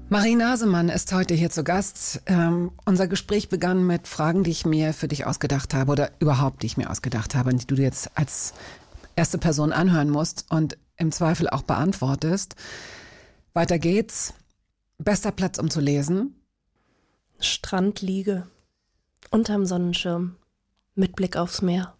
Marie Nasemann ist heute hier zu Gast. Unser Gespräch begann mit Fragen, die ich mir für dich ausgedacht habe oder überhaupt, die ich mir ausgedacht habe, die du jetzt als erste Person anhören musst und im Zweifel auch beantwortest. Weiter geht's. Bester Platz, um zu lesen? Strandliege. Unterm Sonnenschirm. Mit Blick aufs Meer.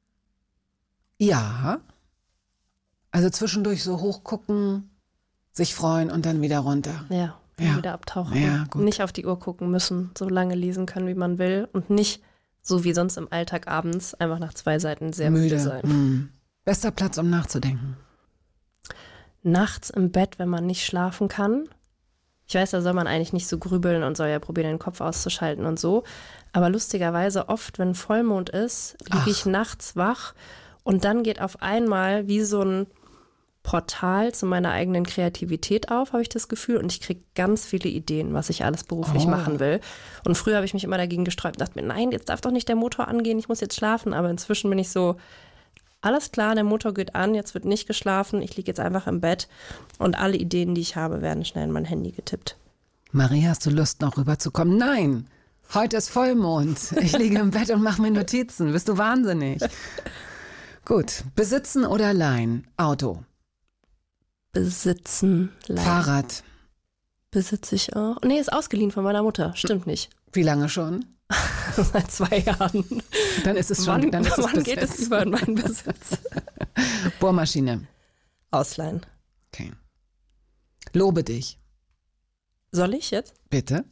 Ja. Also zwischendurch so hochgucken, sich freuen und dann wieder runter. Ja, dann wieder abtauchen. Ja, gut. Nicht auf die Uhr gucken müssen, so lange lesen können, wie man will. Und nicht, so wie sonst im Alltag abends, einfach nach 2 Seiten sehr müde sein. Bester Platz, um nachzudenken? Nachts im Bett, wenn man nicht schlafen kann. Ich weiß, da soll man eigentlich nicht so grübeln und soll ja probieren, den Kopf auszuschalten und so. Aber lustigerweise oft, wenn Vollmond ist, liege ich nachts wach und dann geht auf einmal wie so ein Portal zu meiner eigenen Kreativität auf, habe ich das Gefühl. Und ich kriege ganz viele Ideen, was ich alles beruflich machen will. Und früher habe ich mich immer dagegen gesträubt und dachte mir, nein, jetzt darf doch nicht der Motor angehen, ich muss jetzt schlafen. Aber inzwischen bin ich so, alles klar, der Motor geht an, jetzt wird nicht geschlafen, ich liege jetzt einfach im Bett und alle Ideen, die ich habe, werden schnell in mein Handy getippt. Marie, hast du Lust, noch rüberzukommen? Nein, heute ist Vollmond. Ich liege im Bett und mache mir Notizen. Bist du wahnsinnig? Gut, besitzen oder leihen? Auto. Besitzen, leihen. Fahrrad. Besitze ich auch. Nee, ist ausgeliehen von meiner Mutter, stimmt nicht. Wie lange schon? Seit 2 Jahren. Dann ist es schon. Wann geht es über in meinen Besitz? Bohrmaschine. Ausleihen. Okay. Lobe dich. Soll ich jetzt? Bitte.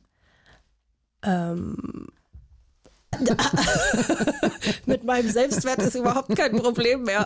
Mit meinem Selbstwert ist überhaupt kein Problem mehr.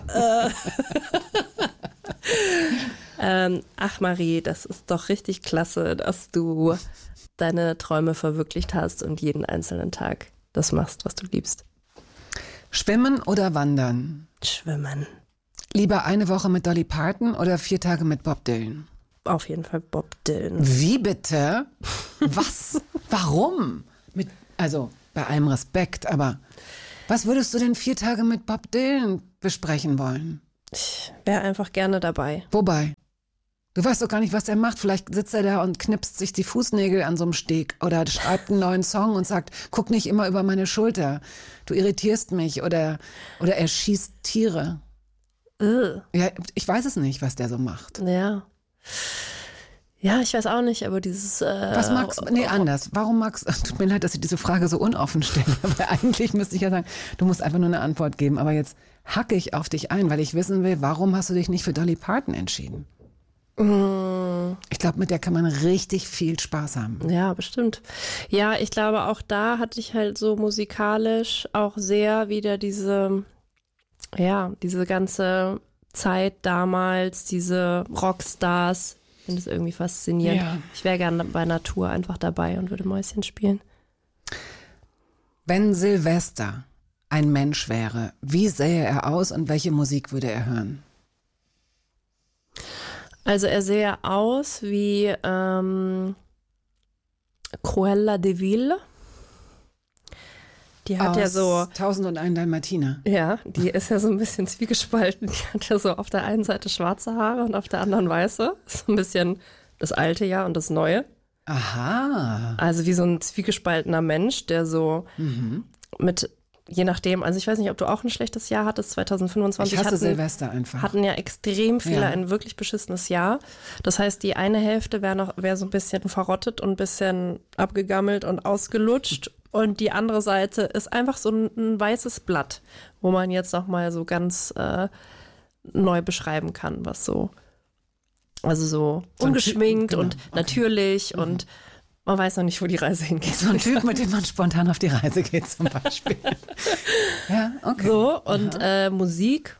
Ach Marie, das ist doch richtig klasse, dass du deine Träume verwirklicht hast und jeden einzelnen Tag das machst, was du liebst. Schwimmen oder wandern? Schwimmen. Lieber eine Woche mit Dolly Parton oder 4 Tage mit Bob Dylan? Auf jeden Fall Bob Dylan. Wie bitte? Was? Warum? Also bei allem Respekt, aber was würdest du denn 4 Tage mit Bob Dylan besprechen wollen? Ich wäre einfach gerne dabei. Wobei? Du weißt doch gar nicht, was er macht. Vielleicht sitzt er da und knipst sich die Fußnägel an so einem Steg oder schreibt einen neuen Song und sagt, guck nicht immer über meine Schulter. Du irritierst mich oder er schießt Tiere. Ja, ich weiß es nicht, was der so macht. Ja. Ja, ich weiß auch nicht, aber dieses... Was magst du? Nee, anders. Warum magst du... Tut mir leid, dass ich diese Frage so unoffen stelle. Aber eigentlich müsste ich ja sagen, du musst einfach nur eine Antwort geben. Aber jetzt hacke ich auf dich ein, weil ich wissen will, warum hast du dich nicht für Dolly Parton entschieden? Ich glaube, mit der kann man richtig viel Spaß haben. Ja, bestimmt. Ja, ich glaube, auch da hatte ich halt so musikalisch auch sehr wieder diese ganze Zeit damals, diese Rockstars. Ich finde das irgendwie faszinierend. Ja. Ich wäre gerne bei Natur einfach dabei und würde Mäuschen spielen. Wenn Silvester ein Mensch wäre, wie sähe er aus und welche Musik würde er hören? Also er sähe aus wie Cruella de Vil. Die hat ja so 1001 Dalmatiner. Ja, die ist ja so ein bisschen zwiegespalten. Die hat ja so auf der einen Seite schwarze Haare und auf der anderen weiße. So ein bisschen das alte Jahr und das neue. Aha. Also wie so ein zwiegespaltener Mensch, der so mit, je nachdem, also ich weiß nicht, ob du auch ein schlechtes Jahr hattest, 2025. Ich hasse Silvester einfach. Hatten ja extrem viele ein wirklich beschissenes Jahr. Das heißt, die eine Hälfte wäre so ein bisschen verrottet und ein bisschen abgegammelt und ausgelutscht. Und die andere Seite ist einfach so ein weißes Blatt, wo man jetzt nochmal so ganz neu beschreiben kann, was so, also so ungeschminkt und natürlich und man weiß noch nicht, wo die Reise hingeht. So ein Typ, mit dem man spontan auf die Reise geht zum Beispiel. Ja, okay. So, und Musik.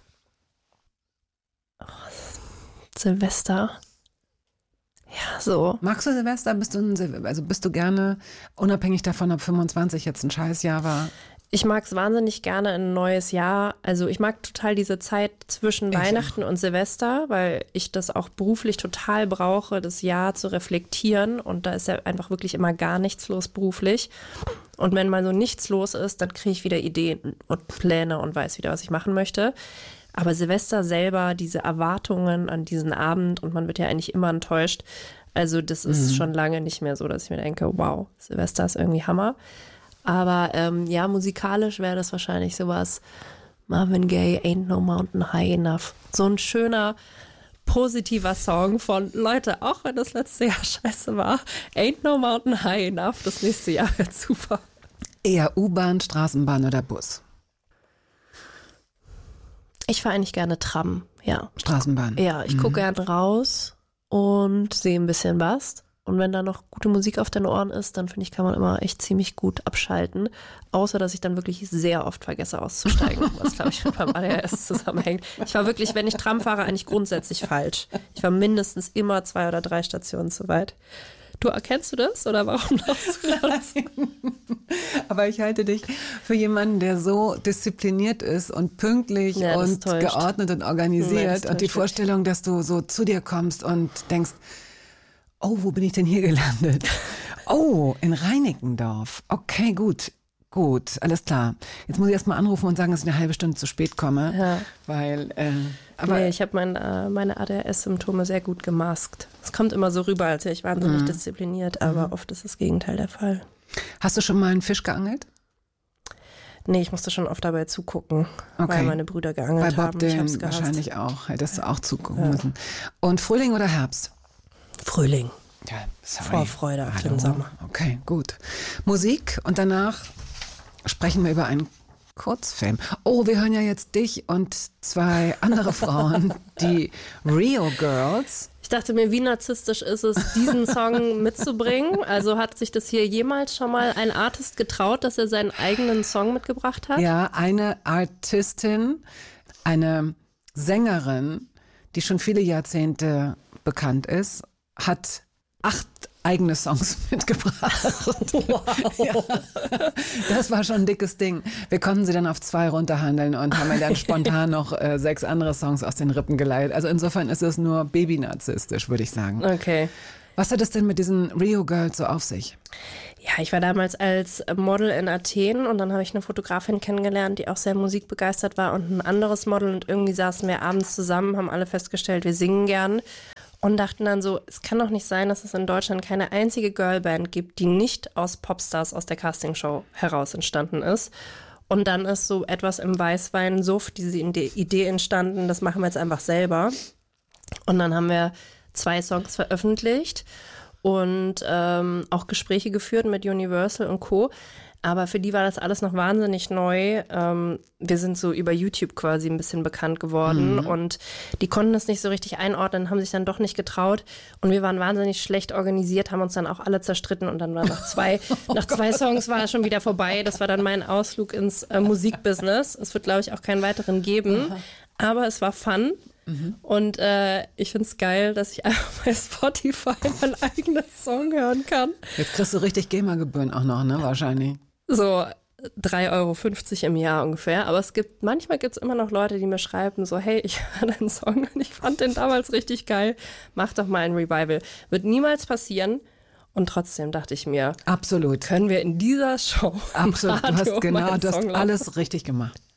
Silvester. Ja, so. Magst du Silvester? Bist du gerne, unabhängig davon, ob 25 jetzt ein Scheißjahr war? Ich mag es wahnsinnig gerne ein neues Jahr. Also ich mag total diese Zeit zwischen Weihnachten und Silvester, weil ich das auch beruflich total brauche, das Jahr zu reflektieren. Und da ist ja einfach wirklich immer gar nichts los beruflich. Und wenn mal so nichts los ist, dann kriege ich wieder Ideen und Pläne und weiß wieder, was ich machen möchte. Aber Silvester selber, diese Erwartungen an diesen Abend, und man wird ja eigentlich immer enttäuscht, Also das ist schon lange nicht mehr so, dass ich mir denke, wow, Silvester ist irgendwie Hammer. Aber ja, musikalisch wäre das wahrscheinlich sowas, Marvin Gaye, Ain't No Mountain High Enough. So ein schöner, positiver Song von, Leute, auch wenn das letzte Jahr scheiße war, Ain't No Mountain High Enough, das nächste Jahr wird super. Eher U-Bahn, Straßenbahn oder Bus? Ich fahre eigentlich gerne Tram, ja. Straßenbahn? Ja, ich gucke gern raus und sehe ein bisschen was. Und wenn da noch gute Musik auf den Ohren ist, dann finde ich, kann man immer echt ziemlich gut abschalten. Außer, dass ich dann wirklich sehr oft vergesse auszusteigen, was, glaube ich, mit meinem ADHS zusammenhängt. Ich war wirklich, wenn ich Tram fahre, eigentlich grundsätzlich falsch. Ich war mindestens immer 2 oder 3 Stationen zu weit. Du, erkennst du das oder warum lachst du gerade? Aber ich halte dich für jemanden, der so diszipliniert ist und pünktlich und geordnet und organisiert. Und die Vorstellung, dass du so zu dir kommst und denkst, oh, wo bin ich denn hier gelandet? Oh, in Reinickendorf. Okay, gut, alles klar. Jetzt muss ich erst mal anrufen und sagen, dass ich eine halbe Stunde zu spät komme. Ja. Weil, nee, ich habe meine ADHS-Symptome sehr gut gemaskt. Es kommt immer so rüber, als wäre ich wahnsinnig diszipliniert, aber oft ist das Gegenteil der Fall. Hast du schon mal einen Fisch geangelt? Nee, ich musste schon oft dabei zugucken, weil meine Brüder geangelt haben. Bei Bob Dylan wahrscheinlich auch. Hättest du auch zugucken müssen. Und Frühling oder Herbst? Frühling. Ja, sorry. Vorfreude auf den Sommer. Okay, gut. Musik und danach sprechen wir über einen Kurzfilm. Oh, wir hören ja jetzt dich und 2 andere Frauen, die Rio Girls. Ich dachte mir, wie narzisstisch ist es, diesen Song mitzubringen? Also hat sich das hier jemals schon mal ein Artist getraut, dass er seinen eigenen Song mitgebracht hat? Ja, eine Artistin, eine Sängerin, die schon viele Jahrzehnte bekannt ist, hat 8 eigene Songs mitgebracht. Wow. Ja, das war schon ein dickes Ding. Wir konnten sie dann auf 2 runterhandeln und haben mir dann spontan noch 6 andere Songs aus den Rippen geleitet. Also insofern ist es nur baby-narzisstisch, würde ich sagen. Okay. Was hat es denn mit diesen Rio Girls so auf sich? Ja, ich war damals als Model in Athen und dann habe ich eine Fotografin kennengelernt, die auch sehr musikbegeistert war und ein anderes Model und irgendwie saßen wir abends zusammen, haben alle festgestellt, wir singen gern. Und dachten dann so, es kann doch nicht sein, dass es in Deutschland keine einzige Girlband gibt, die nicht aus Popstars aus der Castingshow heraus entstanden ist. Und dann ist so etwas im Weißwein-Suff, diese Idee entstanden, das machen wir jetzt einfach selber. Und dann haben wir 2 Songs veröffentlicht und auch Gespräche geführt mit Universal und Co. Aber für die war das alles noch wahnsinnig neu. Wir sind so über YouTube quasi ein bisschen bekannt geworden und die konnten es nicht so richtig einordnen, haben sich dann doch nicht getraut und wir waren wahnsinnig schlecht organisiert, haben uns dann auch alle zerstritten und dann war nach zwei Songs war es schon wieder vorbei. Das war dann mein Ausflug ins Musikbusiness. Es wird, glaube ich, auch keinen weiteren geben, aber es war fun. Und ich finde es geil, dass ich einfach bei Spotify meinen eigenen Song hören kann. Jetzt kriegst du richtig GEMA-Gebühren auch noch, ne? Wahrscheinlich. So 3,50 € im Jahr ungefähr. Aber manchmal gibt es immer noch Leute, die mir schreiben, so, hey, ich höre deinen Song und ich fand den damals richtig geil. Mach doch mal ein Revival. Wird niemals passieren. Und trotzdem dachte ich mir, absolut. Können wir in dieser Show absolut. Du hast alles richtig gemacht.